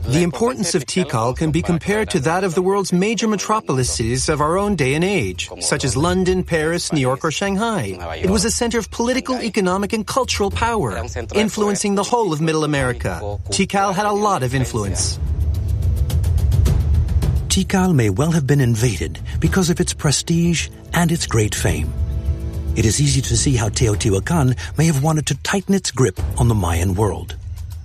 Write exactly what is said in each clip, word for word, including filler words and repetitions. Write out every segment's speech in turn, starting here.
The importance of Tikal can be compared to that of the world's major metropolis cities of our own day and age, such as London, Paris, New York, or Shanghai. It was a center of political, economic, and cultural power, influencing the whole of Middle America. Tikal had a lot of influence. Tikal may well have been invaded because of its prestige and its great fame. It is easy to see how Teotihuacan may have wanted to tighten its grip on the Mayan world.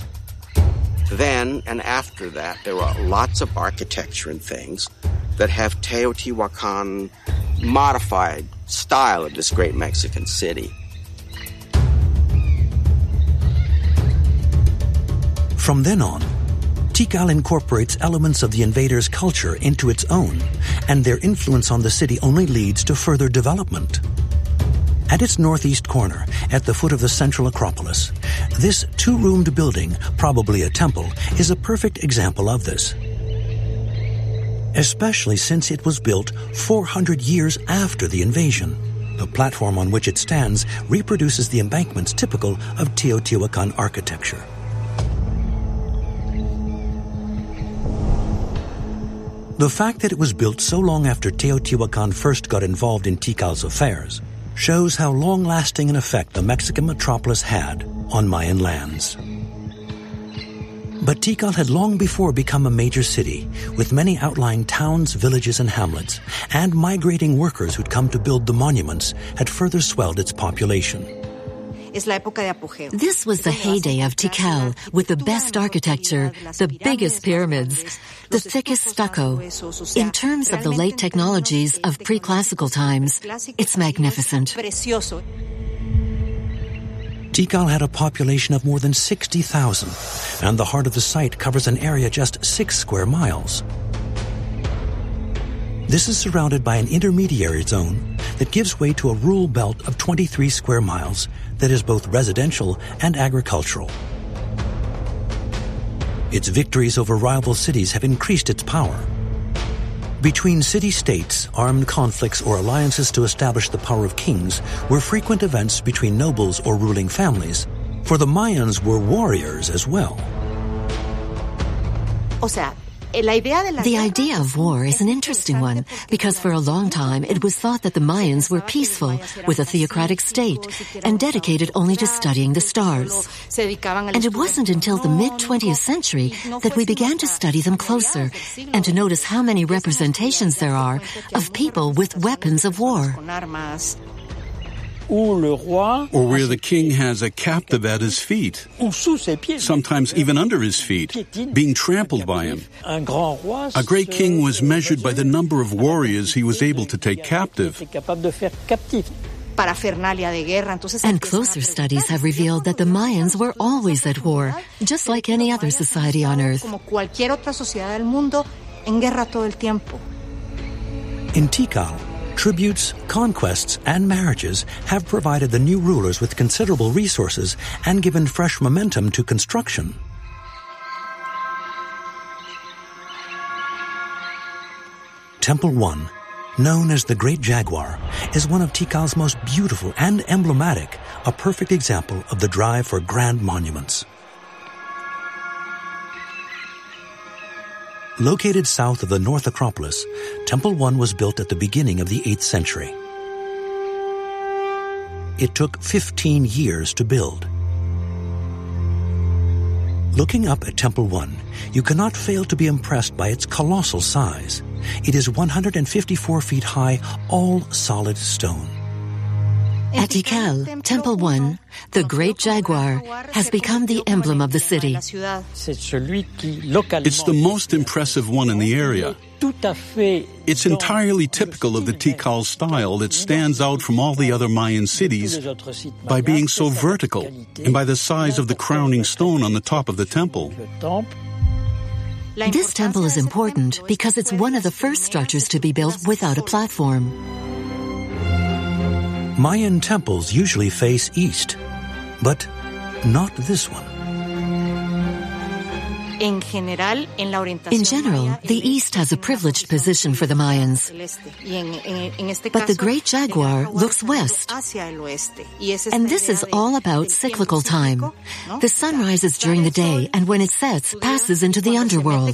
Then and after that, there are lots of architecture and things that have Teotihuacan modified style of this great Mexican city. From then on, Tikal incorporates elements of the invaders' culture into its own, and their influence on the city only leads to further development. At its northeast corner, at the foot of the central Acropolis, this two-roomed building, probably a temple, is a perfect example of this. Especially since it was built four hundred years after the invasion. The platform on which it stands reproduces the embankments typical of Teotihuacan architecture. The fact that it was built so long after Teotihuacan first got involved in Tikal's affairs shows how long-lasting an effect the Mexican metropolis had on Mayan lands. But Tikal had long before become a major city, with many outlying towns, villages, and hamlets, and migrating workers who'd come to build the monuments had further swelled its population. This was the heyday of Tikal, with the best architecture, the biggest pyramids, the thickest stucco. In terms of the late technologies of pre-classical times, it's magnificent. Tikal had a population of more than sixty thousand, and the heart of the site covers an area just six square miles. This is surrounded by an intermediary zone that gives way to a rural belt of twenty-three square miles that is both residential and agricultural. Its victories over rival cities have increased its power. Between city-states, armed conflicts or alliances to establish the power of kings were frequent events between nobles or ruling families, for the Mayans were warriors as well. The idea of war is an interesting one, because for a long time it was thought that the Mayans were peaceful, with a theocratic state, and dedicated only to studying the stars. And it wasn't until the mid-twentieth century that we began to study them closer, and to notice how many representations there are of people with weapons of war. Or where the king has a captive at his feet, sometimes even under his feet, being trampled by him. A great king was measured by the number of warriors he was able to take captive. And closer studies have revealed that the Mayans were always at war, just like any other society on Earth. In Tikal, tributes, conquests, and marriages have provided the new rulers with considerable resources and given fresh momentum to construction. Temple One, known as the Great Jaguar, is one of Tikal's most beautiful and emblematic, a perfect example of the drive for grand monuments. Located south of the North Acropolis, Temple One was built at the beginning of the eighth century. It took fifteen years to build. Looking up at Temple One, you cannot fail to be impressed by its colossal size. It is one hundred fifty-four feet high, all solid stone. At Tikal, Temple One, the Great Jaguar, has become the emblem of the city. It's the most impressive one in the area. It's entirely typical of the Tikal style that stands out from all the other Mayan cities by being so vertical and by the size of the crowning stone on the top of the temple. This temple is important because it's one of the first structures to be built without a platform. Mayan temples usually face east, but not this one. In general, the East has a privileged position for the Mayans. But the Great Jaguar looks west. And this is all about cyclical time. The sun rises during the day, and when it sets, passes into the underworld.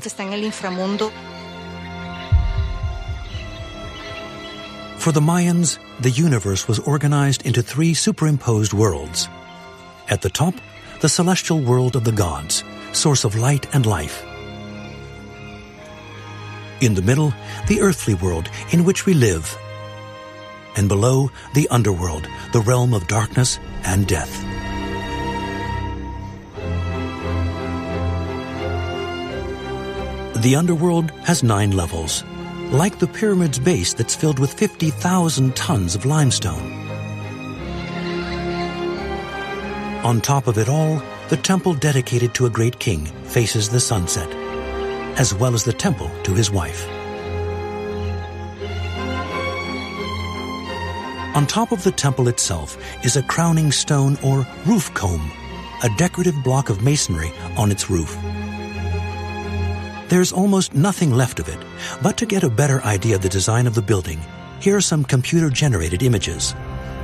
For the Mayans, the universe was organized into three superimposed worlds. At the top, the celestial world of the gods, source of light and life. In the middle, the earthly world in which we live. And below, the underworld, the realm of darkness and death. The underworld has nine levels, like the pyramid's base that's filled with fifty thousand tons of limestone. On top of it all, the temple dedicated to a great king faces the sunset, as well as the temple to his wife. On top of the temple itself is a crowning stone or roof comb, a decorative block of masonry on its roof. There's almost nothing left of it, but to get a better idea of the design of the building, here are some computer-generated images.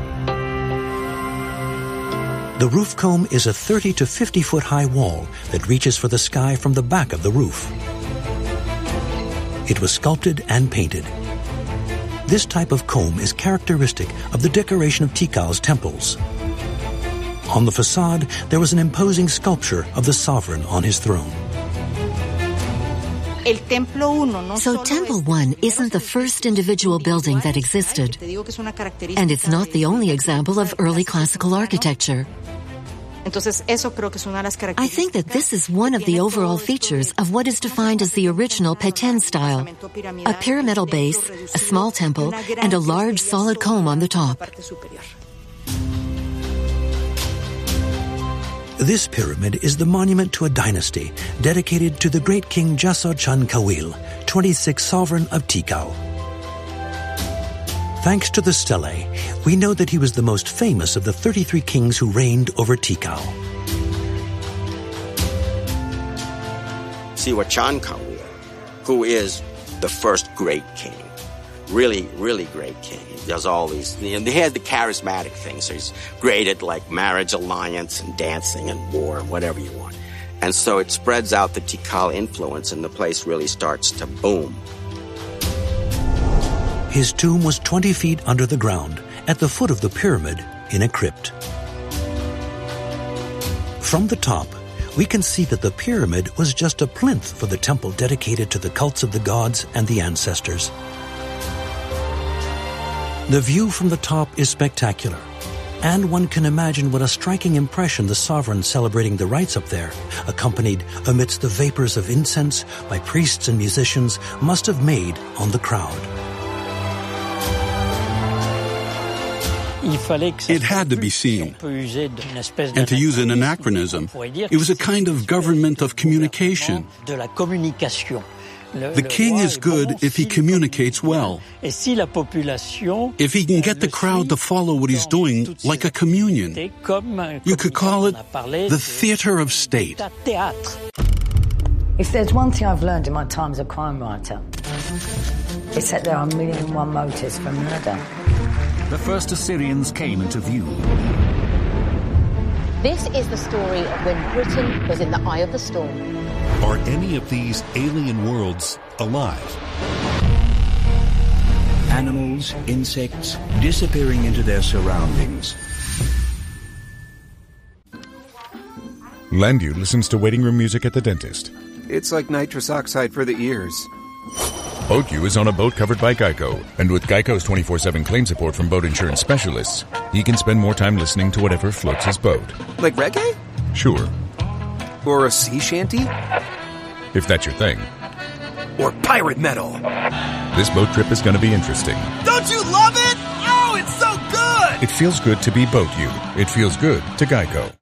The roof comb is a thirty to fifty foot high wall that reaches for the sky from the back of the roof. It was sculpted and painted. This type of comb is characteristic of the decoration of Tikal's temples. On the facade, there was an imposing sculpture of the sovereign on his throne. So Temple One isn't the first individual building that existed, and it's not the only example of early classical architecture. I think that this is one of the overall features of what is defined as the original Petén style, a pyramidal base, a small temple, and a large solid comb on the top. This pyramid is the monument to a dynasty dedicated to the great king Jasso Chan Kawil, twenty-sixth sovereign of Tikal. Thanks to the stelae, we know that he was the most famous of the thirty-three kings who reigned over Tikal. Siwa Chan Kawil, who is the first great king, really, really great king. He does all these, you know, he has the charismatic things. So he's great at like marriage alliance and dancing and war and whatever you want. And so it spreads out the Tikal influence and the place really starts to boom. His tomb was twenty feet under the ground, at the foot of the pyramid, in a crypt. From the top, we can see that the pyramid was just a plinth for the temple dedicated to the cults of the gods and the ancestors. The view from the top is spectacular, and one can imagine what a striking impression the sovereign celebrating the rites up there, accompanied amidst the vapors of incense by priests and musicians, must have made on the crowd. It had to be seen. And to use an anachronism, it was a kind of government of communication. The king is good if he communicates well. If he can get the crowd to follow what he's doing, like a communion. You could call it the theater of state. If there's one thing I've learned in my time as a crime writer, it's that there are a million and one motives for murder. The first Assyrians came into view. This is the story of when Britain was in the eye of the storm. Are any of these alien worlds alive? Animals, insects, disappearing into their surroundings. Landu listens to waiting room music at the dentist. It's like nitrous oxide for the ears. BoatU is on a boat covered by Geico, and with Geico's twenty-four seven claim support from boat insurance specialists, he can spend more time listening to whatever floats his boat. Like reggae? Sure. Or a sea shanty? If that's your thing. Or pirate metal. This boat trip is going to be interesting. Don't you love it? Oh, it's so good! It feels good to be BoatU. It feels good to Geico.